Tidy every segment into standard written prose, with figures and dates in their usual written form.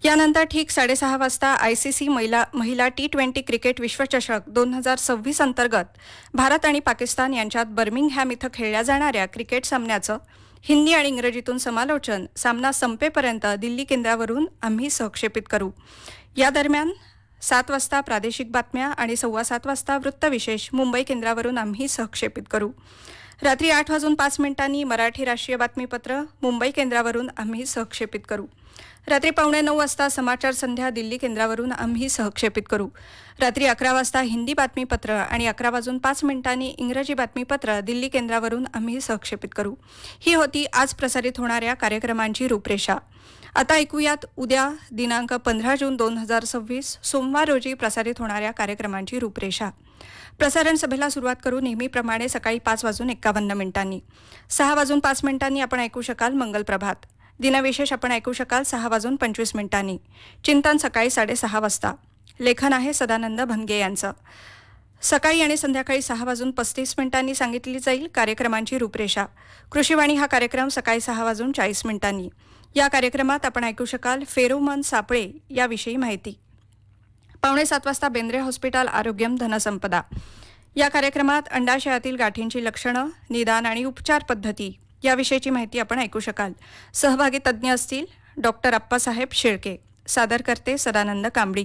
यानंतर ठीक 6:30 वाजता आयसीसी महिला टी20 क्रिकेट विश्वचषक 2026 अंतर्गत भारत आणि पाकिस्तान यांच्यात बर्मिंगहॅम इथं खेळल्या जाणाऱ्या क्रिकेट सामन्याचं हिंदी आणि इंग्रजीतून समालोचन सामना संपेपर्यंत दिल्ली केंद्रावरून आम्ही सहक्षेपित करू. या दरम्यान 7 वाजता प्रादेशिक बातम्या आणि 7:15 वाजता वृत्तविशेष मुंबई केंद्रावरून आम्ही सहक्षेपित करू. रात्री 8:05 मराठी राष्ट्रीय बातमीपत्र मुंबई केंद्रावरून आम्ही सहक्षेपित करू. रात्री 8:45 वाजता समाचार संध्या दिल्ली केंद्रावरून आम्ही सहक्षेपित करू. रात्री 11 वाजता हिंदी बातमीपत्र आणि 11:05 इंग्रजी बातमीपत्र दिल्ली केंद्रावरून आम्ही सहक्षेपित करू. ही होती आज प्रसारित होणाऱ्या कार्यक्रमांची रूपरेषा. आता ऐकूयात उद्या दिनांक 15 जून 2026 सोमवार रोजी प्रसारित होणाऱ्या कार्यक्रमांची रूपरेषा. प्रसारण सभेला सुरुवात करू नेहमीप्रमाणे सकाळी 5:51. 6:05 आपण ऐकू शकाल मंगल प्रभात. दिनविशेष आपण ऐकू शकाल 6:25. चिंतन सकाळी 6:30 वाजता. लेखन आहे सदानंद भनगे यांचं. सकाळी आणि संध्याकाळी 6:35 सांगितली जाईल कार्यक्रमांची रूपरेषा. कृषीवाणी हा कार्यक्रम सकाळी 6:40. या कार्यक्रमात आपण ऐकू शकाल फेरोमन सापळे याविषयी माहिती. 6:45 वाजता बेंद्रे हॉस्पिटल आरोग्यम धनसंपदा. या कार्यक्रमात अंडाशयातील गाठींची लक्षणं, निदान आणि उपचार पद्धती याविषयीची माहिती आपण ऐकू शकाल. सहभागी तज्ज्ञ असतील डॉक्टर अप्पासाहेब शेळके. सादरकर्ते सदानंद कांबळी.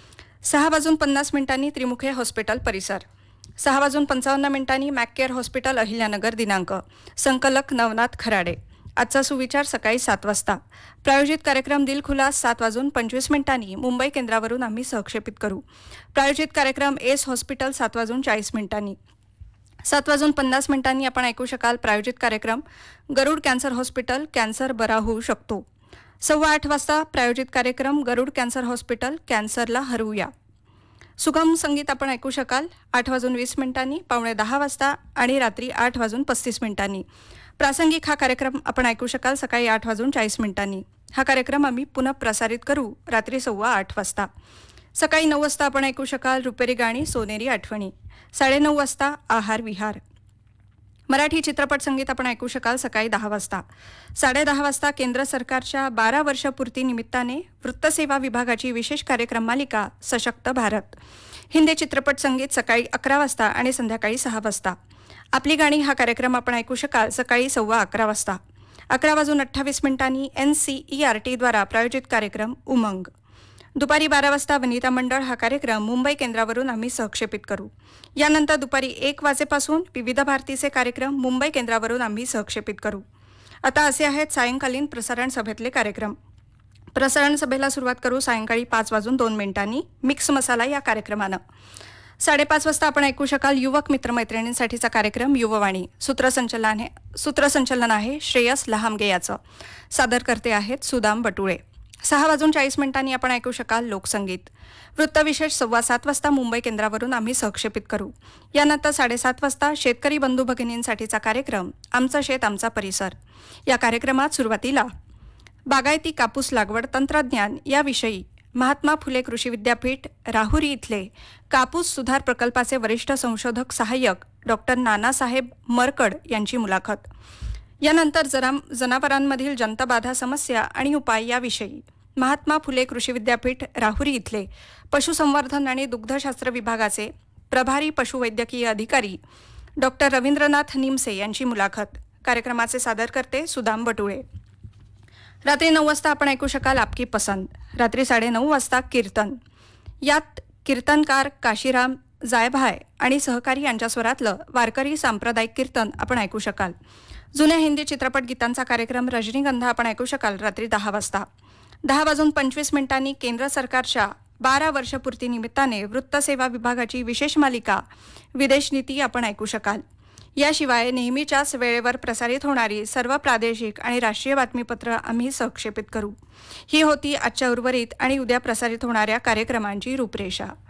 6:50 त्रिमुखे हॉस्पिटल परिसर. 6:55 मॅककेअर हॉस्पिटल अहिल्यानगर दिनांक. संकलक नवनाथ खराडे. आजचा सुविचार सकाळी 7 वाजता. प्रायोजित कार्यक्रम दिलखुलास 7:25 मुंबई केंद्रावरून आम्ही सहक्षेपित करू. प्रायोजित कार्यक्रम एस हॉस्पिटल 7:40. 7:50 आपण ऐकू शकाल प्रायोजित कार्यक्रम गरुड कॅन्सर हॉस्पिटल कॅन्सर बरा होऊ शकतो. 8:15 वाजता प्रायोजित कार्यक्रम गरुड कॅन्सर हॉस्पिटल कॅन्सरला हरवूया. सुगम संगीत आपण ऐकू शकाल 8:20. 9:10 वाजता आणि रात्री 8:35. प्रासंगिक हा कार्यक्रम आपण ऐकू शकाल सकाळी 8:40. हा कार्यक्रम आम्ही पुन्हा प्रसारित करू रात्री 8:15 वाजता. सकाळी 9 वाजता आपण ऐकू शकाल रुपेरी गाणी सोनेरी आठवणी. 9:30 वाजता आहार विहार. मराठी चित्रपट संगीत आपण ऐकू शकाल सकाळी 10 वाजता. 10:30 वाजता केंद्र सरकारच्या 12 वर्षपूर्ती निमित्ताने वृत्तसेवा विभागाची विशेष कार्यक्रम मालिका सशक्त भारत. हिंदी चित्रपट संगीत सकाळी 11 वाजता आणि संध्याकाळी 6 वाजता. आपली गाणी हा कार्यक्रम आपण ऐकू शकाल सकाळी 11:15 वाजता. 11:28 NCERT द्वारा प्रायोजित कार्यक्रम उमंग. दुपारी 12 वाजता वनिता मंडळ हा कार्यक्रम मुंबई केंद्रावरून आम्ही सहक्षेपित करू. यानंतर दुपारी 1 वाजेपासून विविध भारतीचे कार्यक्रम मुंबई केंद्रावरून आम्ही सहक्षेपित करू. आता असे आहेत सायंकालीन प्रसारण सभेतले कार्यक्रम. प्रसारण सभेला सुरुवात करू सायंकाळी 5:02 मिक्स मसाला या कार्यक्रमानं. 5:30 वाजता आपण ऐकू शकाल युवक मित्रमैत्रिणींसाठीचा कार्यक्रम युववाणी. सूत्रसंचलन आहे श्रेयस लहामगे याचं. सादरकर्ते आहेत सुदाम बटुळे. 6:40 आपण ऐकू शकाल लोकसंगीत. वृत्तविशेष 7:15 वाजता मुंबई केंद्रावरून आम्ही सहक्षेपित करू. यानंतर 7:30 वाजता शेतकरी बंधू भगिनींसाठीचा कार्यक्रम आमचं शेत आमचा परिसर. या कार्यक्रमात सुरुवातीला बागायती कापूस लागवड तंत्रज्ञान याविषयी महात्मा फुले कृषी विद्यापीठ राहुरी इथले कापूस सुधार प्रकल्पाचे वरिष्ठ संशोधक सहाय्यक डॉक्टर नानासाहेब मरकड यांची मुलाखत. यानंतर जनावरांमधील जंतबाधा समस्या आणि उपाय याविषयी महात्मा फुले कृषी विद्यापीठ राहुरी इथले पशुसंवर्धन आणि दुग्धशास्त्र विभागाचे प्रभारी पशुवैद्यकीय अधिकारी डॉक्टर रवींद्रनाथ निमसे यांची मुलाखत. कार्यक्रमाचे सादरकर्ते सुदाम बटुळे. रात्री 9 वाजता आपण ऐकू शकाल आपकी पसंत. रात्री 9:30 वाजता कीर्तन. यात कीर्तनकार काशीराम जायभाय आणि सहकारी यांच्या स्वरातलं वारकरी सांप्रदायिक कीर्तन आपण ऐकू शकाल. जुन्या हिंदी चित्रपट गीतांचा कार्यक्रम रजनीगंधा आपण ऐकू शकाल रात्री 10 वाजता. 10:25 केंद्र सरकारच्या 12 वर्षपूर्ती निमित्ताने वृत्तसेवा विभागाची विशेष मालिका विदेश नीती आपण ऐकू शकाल. याशिवाय नेहमीच्याच वेळेवर प्रसारित होणारी सर्व प्रादेशिक आणि राष्ट्रीय बातमीपत्र आम्ही सहक्षेपित करू. ही होती आजच्या उर्वरित आणि उद्या प्रसारित होणाऱ्या कार्यक्रमांची रूपरेषा.